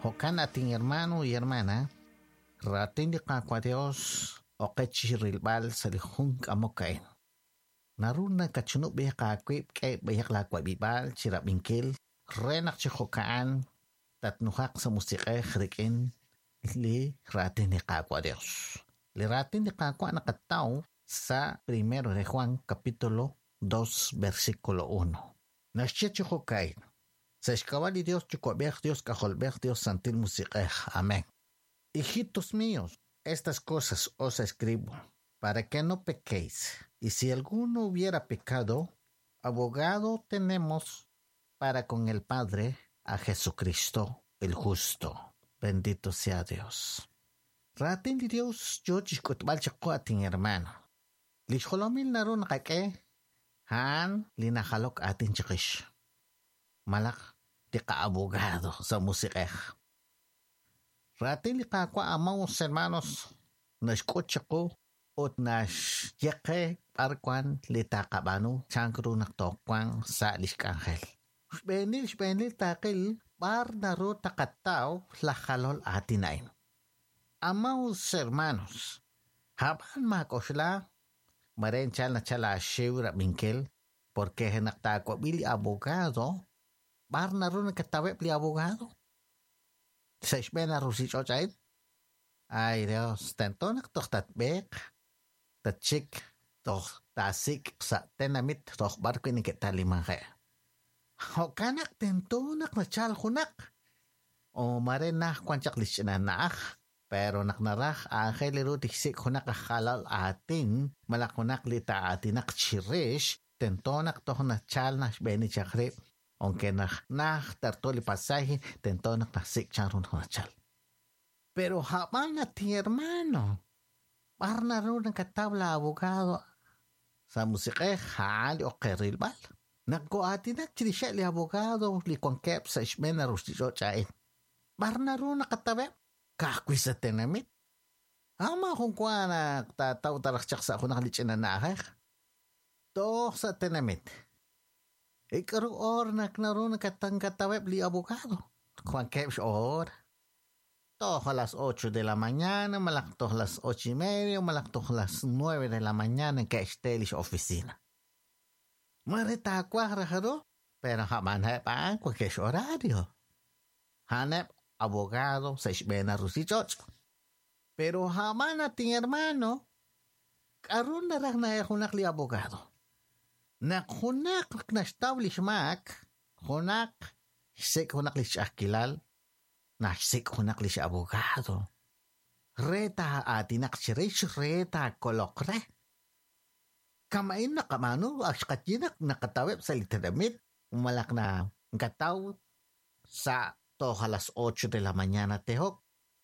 Jocan atin hermano y hermana, ratin di kakwa Dios o kachirrilbal sa lihong kamokain. Naruna kachunok biyak kakwip kay biyak lakwa bibal chirabingkil, renak chihokaan, tatnuhak sa musikay khrikin, li ratin di kakwa Dios. Li ratin di kakwa nakataw sa 1 de Juan kapitulo 2 versikulo 1. Nasyet chihokain. Sa escabal Dios chicober Dios cajolber Dios santil musikay. Amén. Hijitos míos, estas cosas os escribo para que no pequéis. Y si alguno hubiera pecado, abogado tenemos para con el Padre a Jesucristo el justo. Bendito sea Dios. Ratin di Dios yo chiskotbal chakoating hermano. Lishkolomil naron kake han linahalok atin chikish. Malak di kaabogado sa musikeh. Ratin di kakwa amaw hermanos nashkotcha ko ot nash yake parkwan litakabano chankro naktokwang sa liskangel. Shbenil takil bar naro takataw lakalol atinain. Amaw hermanos haban makosla marenchal na chala shiura minkel porque naktakwa bili abogado bar naro nakatawe bili abogado. Sa ishbena rusi chochait. Ay Dios, tento naktohtatbek. Tatchik toh tasik sa tenamit toh barko ni ketalimangke. O kanak tento naknachal hunak. O marenah kwanchak lisinanak. Pero naknarah angel tiksik hunak halal atin malakunak lita atinak chirish. Tento naktoh nachal nashbeni chakrip. Aunque nah tartoli pasaje tento naknasik charun hunachal. Pero haman na ti hermano. Parna ro nakatabla abogado sa musikeh hali o kerilbal. Nagko atin nagchirisya li abogado li kwangkep sa ismena rustiso chain. Parna ro nakatabe kakwi sa tenamit. Ama kung kwa na tataw tarakchak sa ako nakalitsin na nakak. To sa tenamit. Ikaru or naknaro nakatangkatawe li abogado. Kwangkep siya or. Toh a las 8 de la mañana, malaktoh las 8:30, malaktoh las 9 de la mañana que esté en la oficina. Marita cuadrado, pero jamás pa cualquier horario. Hanep abogado se ishbena rusichoch. Pero jamás na ting hermano, karun na rak na hunak li abogado. Nakhunak na establish mak, hunak sik hunak li shakilal. Nasik hunak li siya abogado. Reta atinak chirish reta kolokre. Kamain na kamano akshkatyinak nakatawip sa literamit. Umalak na kataw sa toha las 8 de la mañana tehok.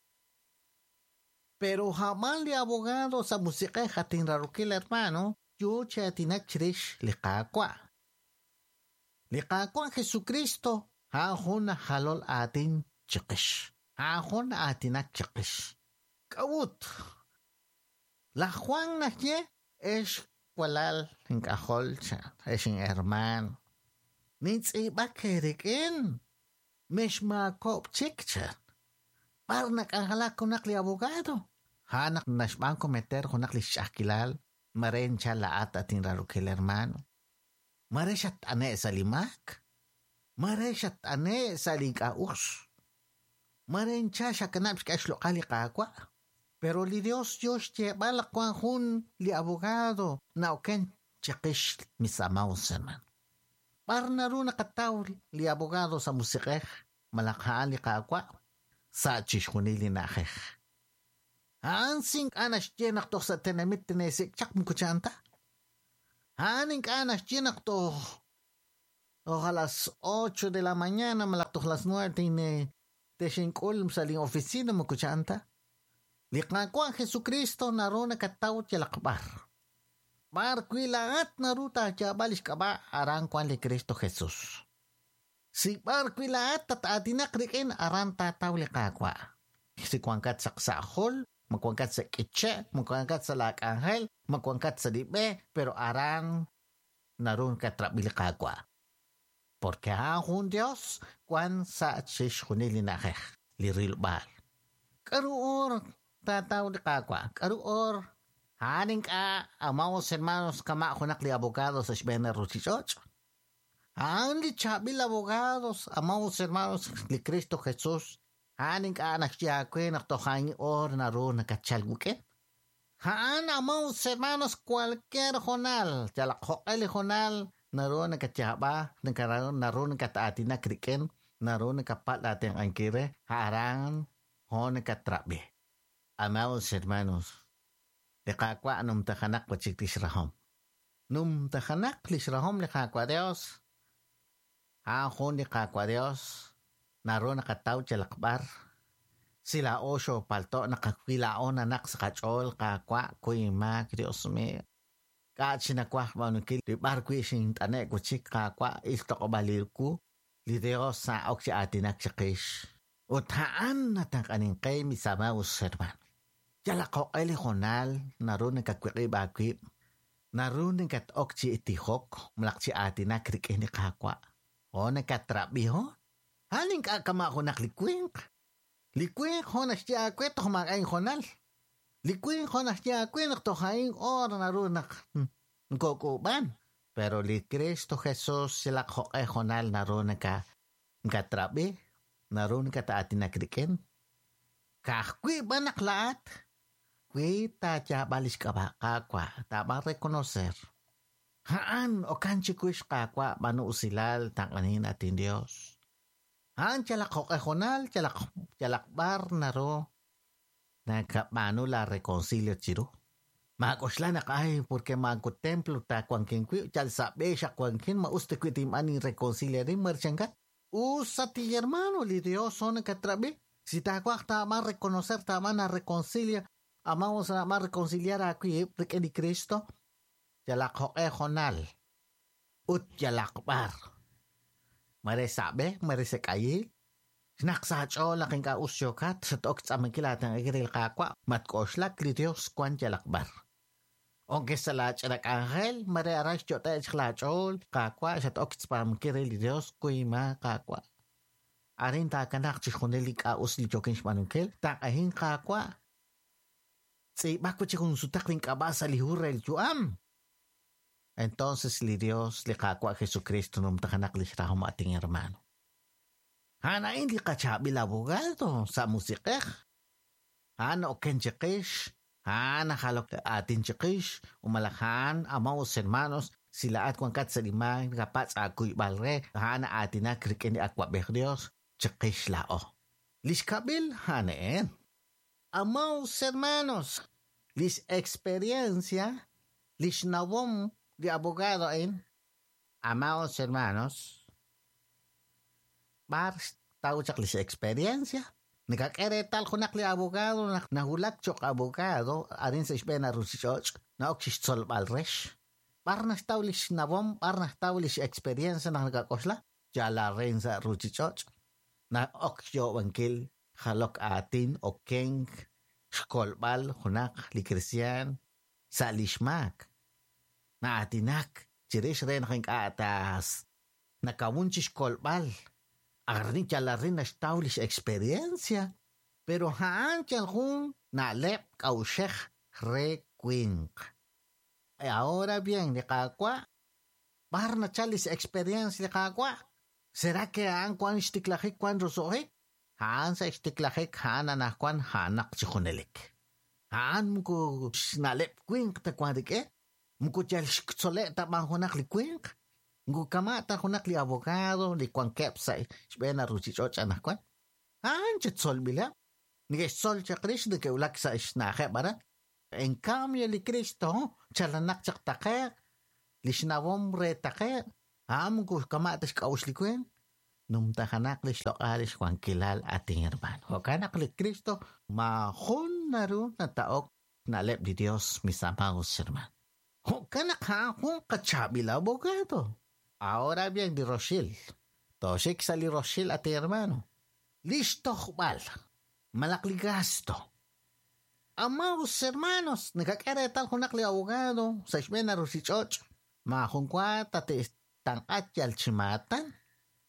Pero hamal li abogado sa musika hating rarukil hermano. Yo siya atinak chirish likakwa. Likakwa Jesucristo. Hahon na halol atin chikish. Ahon atinak chikish. Kawut. Lahuang na niya es walal ng kahol siya. Es yung herman. Nits iba kerikin. Mesh makop chik siya. Par nakahala kunak li abogado. Hanak nasbang kometer kunak li shakilal. Maren siya laat ating rarukil hermano. Mare siya ane sa limak. Mare siya ane sa ligaus. Marencha siya kanap siya lokali kakwa. Pero li Dios siya balakwan hun li abogado na oken chikish misamaw seman. Parna ro nakataw li abogado sa musikeh malakhaan li kakwa sa chishkunili nakeh. Hansing anas jenak to sa tenamit tinesik chak mukuchanta. Haning anas jenak to a las 8 de la mañana malakto las 9 tine Teshinkul sa ling oficina mo kuchanta. Likakwa Jesucristo naro nakataw siya lakbar. Barkwilaat naruta siya balis ka ba arang kwan li Cristo Jesus. Si barkwilaat tatatinak rikin arang tataw likakwa. Si kwangkat sa ksahol, magkwangkat sa kitche, magkwangkat sa lakangel, magkwangkat sa dibe, pero arang naroon katrabil kakwa. Porque ahun Dios, kwan sa chish hunili nakeh. lirilbal. Karuor, tataw ni kakwa. Karuor, haning ka, amaos hermanos kamakunak li abogados sa Shbena Ruchichoch. Li chabil abogados, amaos hermanos li Cristo Jesus. Haning ka naksiyakwe naktohangi or naro nakachalguke. Amaos hermanos cualquier jonal, chalakokali jonal, naro nakachaba, naro nakataati na kriken, naro nakapat natin ang kire, harangan, ho nakatrabe. Amaos hermanos, likakwa anong takanak wachik lisrahom. Num takanak lisrahom likakwa Dios. Ho likakwa Dios, naro nakataw chalakbar. Sila osyo palto nakakwilaon anak sa kachol kakwa kuima Dios me. Kaat sinakwa manukil di barkwi sing tane kuchik kakwa isto ko balirku. Li Dios sa ok si atinak sa kish. Utaan natang kaning kay misama userman. Yalako ay likonal naroon nagkakwikibakwi. Naroon nagkatok si itihok malak si atinak rikin ni kakwa. O nagkatrabi ho? Haling kakama ko naklikwink. Likwink ho na siya kwet to kumakain konal. Likwink ho na siya kwet to haing or naroon nagkukuban. Pero li Cristo Jesus sila ko ay konal naroon nagkatrabi. Naroon kataatin na kriken. Kakwi ba naklaat? Kwi tatya balis ka ba kakwa. Tama reconocer. Haan o kanchikwish kakwa manu usilal tangkanin atin Dios. Haan chalakok ejonal chalakbar naro. Nagkapano la reconcilio chiro. Magosla na kay porque magkutemplo ta kwangkin kwi. Chalsabe siya kwangkin mauste kwi timani reconcilia rin marchangat. Usa ti hermano li Dios son nagkatrabi. Si takwak tama reconocer tama na reconcilia. Amamos na ma-reconciliar akwi porque ni Cristo. Jalak ejonal. Ut jalakbar. Maresabe, maresekayi. Naksacho laking kausyo kat sa tok sa magkilatang agiril kakwa. Matkoslak li Dios kwan jalakbar. Onke sa lach anak angel, marearas yo tayo chlachol kakwa sa tok sa magkiril li Dios kuima kakwa. Arin takanak chikoneli kaus li jokin manungkel. Takahin kakwa. Si bako chikong sutakling kabasa li hurel juam. Entonces li Dios li kakwa Jesucristo nung takanak li sirahom ating hermano. Hana hindi kachabi labogado sa musikek. Hana oken chikish. Hana halok atin chikish. Umalakan amaos hermanos. Sila at kung kat sa lima kapat sa akuy balre. Hana atin na kriken ni akwa bek Dios. Chikish lao. Liskabil hana en. Amaos hermanos. Lis experiencia. Lis nawom di abogado en. Amaos hermanos. Par tao chak lis experiencia. Nagkakeretal ko nakli abogado. Nahulak chok abogado. Arin sa Shbena Ruchichoch. Na oksis solbal resh. Par nastaw lis nawom. Par nastaw lis experiencia na nagkakosla. Jala rin sa Ruchichoch. Na oksyo wangkil. Halok atin o keng. Skolbal, hunak, likrisyan, sa lishmak. Na atinak, chirish rin aking kaatas. Nakawunchis kolbal. Arni chala rin na staulish experiencia. Pero haan chan kung nalep kaushek requink. Ahora bien, ni kakwa, bahar na chalis experience ni kakwa. Será que haan kwan istiklahik kwan rosohik? Haan sa istiklahik haan anakwan hanak chikonelik. Haan muko nalep kwink ta kwan dike. Muko chal shksole ta banghonak li kwink. Muko kamata honak li abogado li kwan kepsa. Shbena Ruchichoch anakwan. Haan chitsol bila. Nige sol chakrish de ke ulak sa isnahe bara. En cambio li Cristo chalanak chaktake. Li shnawom retake. Haan muko kamata shkaush li kwink. Nung takanak lis lokalis kung kilal ating hermano. O kanak li Cristo, mahon na rin na taok na lep di Dios misamagos hermano. O kanak ha kung kachabil abogado. Ahora bien di Rochelle. Tosik sa li Rochelle ating hermano. Listo kubal. Malakli gasto. Amagos hermanos, nagkakeretal kunak li abogado sa Shbena Ruchichoch. Mahon kwa tati tang atyal chimatan.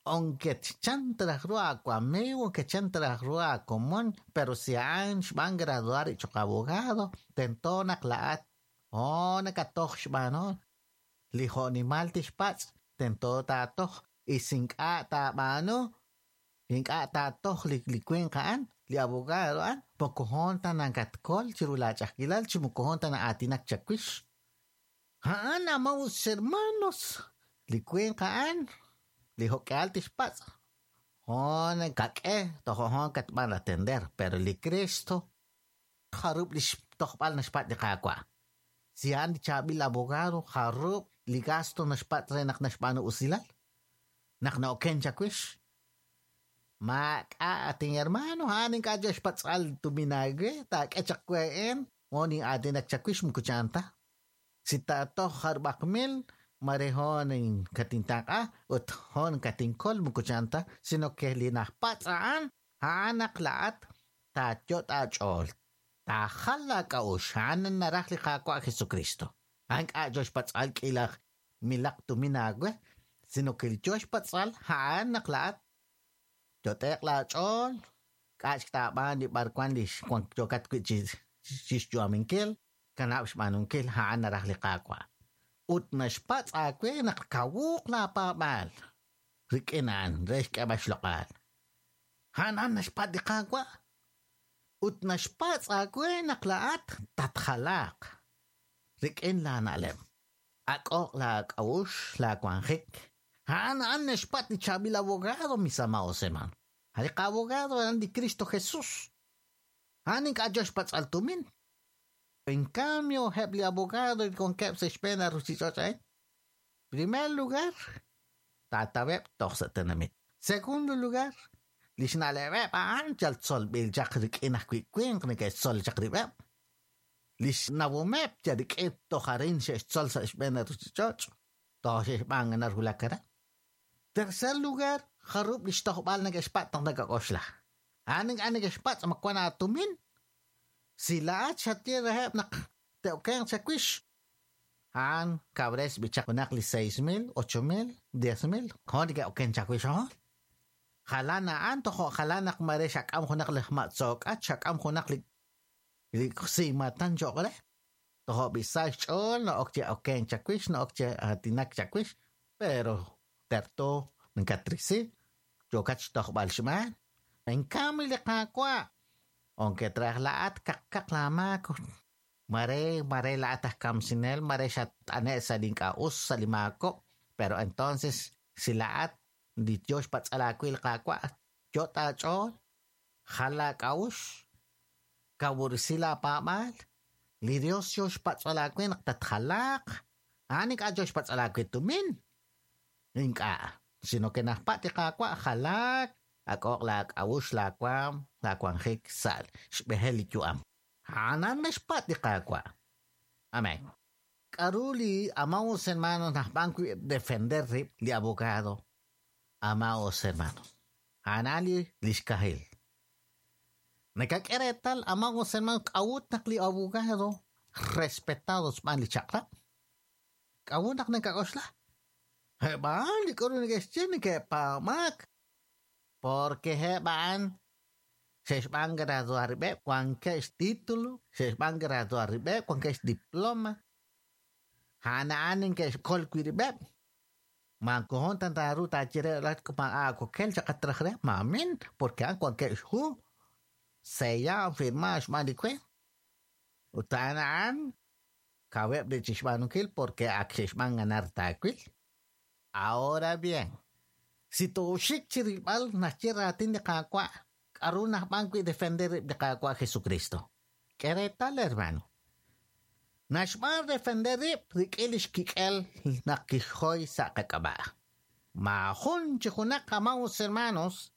aunque chantrajrua amigo que chantrajrua común, pero si han van graduar y choc abogado, tentona claat, ona katoch bano, lijo animal tishpats, tento tatoch, y sin ta bano, sin tatoch liquen kaan, li abogado an, pocohon tan angatkol, chirula chakilal, chimucohon tan atinak chakwish. Haan amaos hermanos, liquen kaan, lijo que altis paz. Hon kak'e tojohon kat van atender, pero li Cristo harup lish tohbal nashpat di kakwa. Si han chabil abogado harup li gasto nashpat renak nashpano usilal. Nak na oken chakwish. Maka ating hermano haning ka Diyos patsal tuminage tak echakween moning adin ak chakwish mkuchanta. Si tato harbakmil marehon ng katintaka ut hon katingkol mukuchanta sino que linahpatsaan haanak laat tatyot achol tahala ka ushanan narakli kako a Jesucristo ang Diyos patsal kilak milak tuminagwe sino que Diyos patsal haanak laat jotek lachol kach taban di barkwan di kwang jokat kuchis juamingkil kanapis manungkil haan narakli kako ut nashpat akwe nakawuk na pamal. Rikinan, resh kabash lokal. Hanan nashpat di kagwa. Ut nashpat akwe naklaat tathalak. Rikin la nalem. Akok la kaush la kwanghik. Hanan nashpat di chabil abogado misama oseman. Halik abogado di Cristo Jesus. Haning ka Diyos pats altumin. En cambio, hebli abogado y con que se espera rusichocha. Primer lugar, tatabep tox tenamit. Segundo lugar, lishnalebep anchal sol bil jakrik inakwikwen que sol jakribep. Lishnabumep jarik eto harin se sol sa espera rusichoch. Toh se bangan arhulakara. Tercer lugar, harup lishtohbal nagespat tang nagakosla. Aning gespat makwana atumin. Sila at siya rahep nak teokeng sa kwish. Han kabres bichak unak li 6,000, 8,000, 10,000. Kung di ka okeng sa kwish ho? Halanaan to ko halanak mare syakam kunak li matsok at syakam kunak li simatan jok le. To ko bisa chol na okche okeng sa kwish na okche tinak sa kwish. Pero terto ng katrisi jokat stok balsman. Ang kami li kakwa. Aunque tras laat kakak lama ko. Mare laat kamsinel, mare siya ane sa lingkaus sa limako. Pero entonces si laat di Diyos patsalakwil kakwa. Jota chon, hala kaus, kawur sila pamal. Li Diyos patsalakwil naktathalak. Ani ka Diyos patsalakwil tumin. Ingka, sino kinahpati kakwa halak. Ako lak awus lakwam hik sal beheli juam. Hanan mespat di kakwa. Amen. Karuli amaos hermanos na banco defender rip li abogado. Amaos hermanos. Hanali liskahil. Nakakeretal amaos hermanos awut nak li abogado respetados man li chakra. Awut nak nakakosla. Heba li karo nagestyen ke pamak. Porque heban se van graduar ribe cuanque es título, se van graduar ribe cuanque es diploma. Hana anin que es colqui ribe. Man kohon tanta ruta jere lat kuma ako kel chakatrahre mamin porque an cuanque es hu se ya firmas madikwe. Utanaan kaweb de chishmanukil porque akshishman ganar takwil. Ahora bien, si to shik chiribal na chiratin de kakwa, karuna bangkwi defender de kakwa Jesucristo. Keretal hermano. Nashmar defender rikilish kikel na kihoy sa kakaba. Mahon chikunak amaos hermanos,